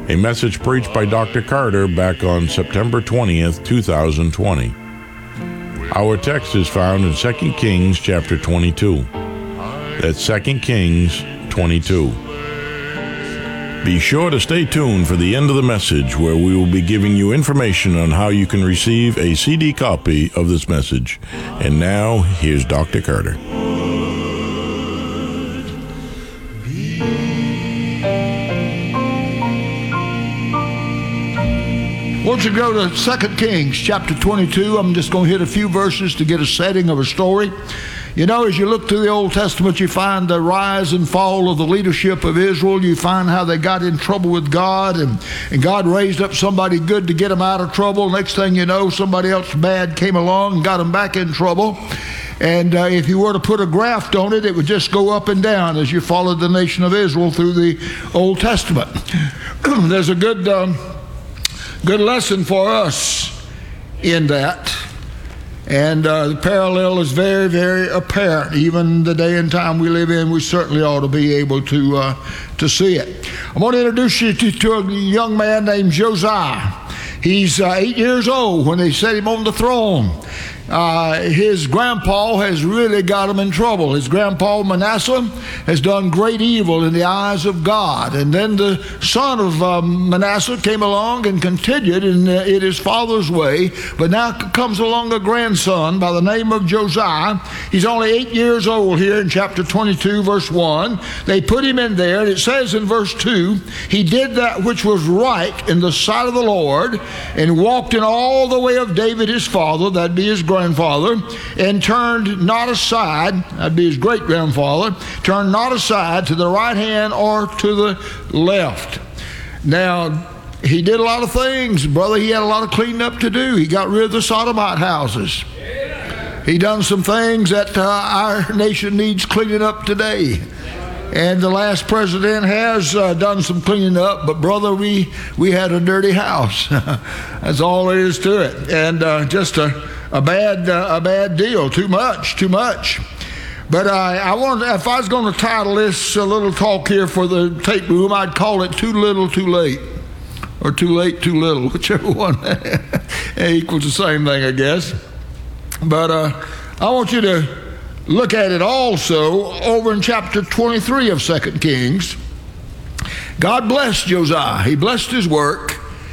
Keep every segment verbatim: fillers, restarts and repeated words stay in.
A message preached by Doctor Carter back on September twentieth, two thousand twenty. Our text is found in Second Kings chapter twenty-two. That's Second Kings twenty-two. Be sure to stay tuned for the end of the message, where we will be giving you information on how you can receive a C D copy of this message. And now, here's Doctor Carter. Won't you go to Second Kings chapter twenty-two? I'm just going to hit a few verses to get a setting of a story. You know, as you look through the Old Testament, you find the rise and fall of the leadership of Israel. You find how they got in trouble with God, and, and God raised up somebody good to get them out of trouble. Next thing you know, somebody else bad came along and got them back in trouble. And uh, if you were to put a graph on it, it would just go up and down as you followed the nation of Israel through the Old Testament. There's a good... Um, Good lesson for us in that, and uh, the parallel is very, very apparent. Even the day and time we live in, we certainly ought to be able to uh, to see it. I want to introduce you to, to a young man named Josiah. He's uh, eight years old when they set him on the throne. Uh, his grandpa has really got him in trouble. His grandpa Manasseh has done great evil in the eyes of God. And then the son of um, Manasseh came along and continued in, uh, in his father's way. But now comes along a grandson by the name of Josiah. He's only eight years old here in chapter twenty-two, verse one. They put him in there, and it says in verse two, he did that which was right in the sight of the Lord, and walked in all the way of David his father, that'd be his grandfather. grandfather, and turned not aside, that'd be his great-grandfather, turned not aside to the right hand or to the left. Now, he did a lot of things, brother. He had a lot of cleaning up to do. He got rid of the sodomite houses. He done some things that uh, our nation needs cleaning up today. And the last president has uh, done some cleaning up, but brother, we we had a dirty house. That's all there is to it, and uh, just a a bad uh, a bad deal. Too much, too much. But uh, I want, if I was going to title this a little talk here for the tape room, I'd call it "Too Little, Too Late," or "Too Late, Too Little," whichever one equals the same thing, I guess. But uh, I want you to look at it also over in chapter twenty-three of Second Kings. God blessed Josiah. He blessed his work.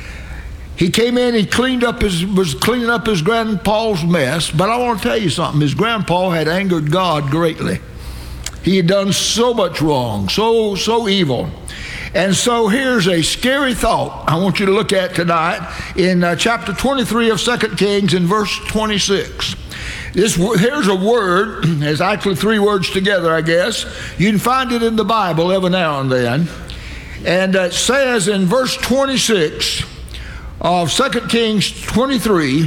He came in, he cleaned up his, was cleaning up his grandpa's mess. But I want to tell you something. His grandpa had angered God greatly. He had done so much wrong, so, so evil. And so here's a scary thought I want you to look at tonight in uh, chapter twenty-three of Second Kings in verse twenty-six. This, here's a word, it's actually three words together, I guess. You can find it in the Bible every now and then. And it says in verse twenty-six of Second Kings twenty-three,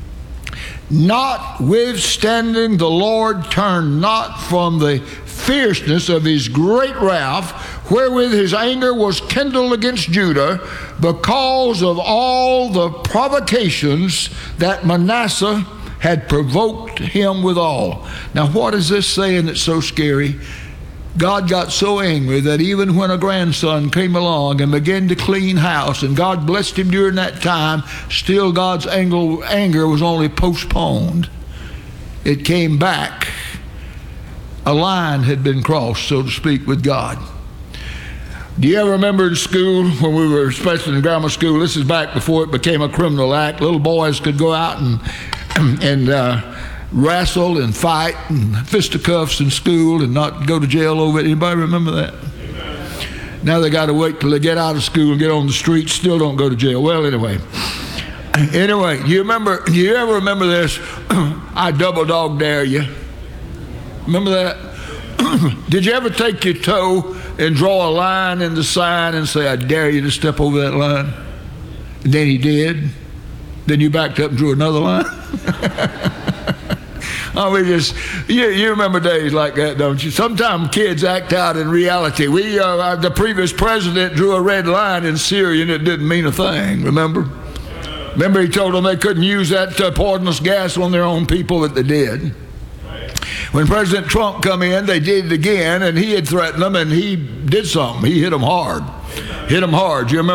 notwithstanding the Lord turned not from the fierceness of his great wrath, wherewith his anger was kindled against Judah, because of all the provocations that Manasseh had provoked him withal. Now, what is this saying that's so scary? God got so angry that even when a grandson came along and began to clean house, and God blessed him during that time, still God's anger, anger was only postponed. It came back. A line had been crossed, so to speak, with God. Do you ever remember in school, when we were, especially in grammar school, this is back before it became a criminal act, little boys could go out and and uh, wrestle and fight and fisticuffs in school and not go to jail over it. Anybody remember that? Amen. Now they got to wait till they get out of school and get on the street, still don't go to jail. Well, anyway. Anyway, you remember, you ever remember this? I double dog dare you. Remember that? Did you ever take your toe and draw a line in the sign and say, I dare you to step over that line? And then he did. Then you backed up and drew another line. I mean, just you, you remember days like that, don't you? Sometimes kids act out in reality. We, uh, the previous president drew a red line in Syria, and it didn't mean a thing. Remember? Remember, he told them they couldn't use that uh, poisonous gas on their own people, but they did. When President Trump come in, they did it again, and he had threatened them, and he did something. He hit them hard. Hit them hard. You remember?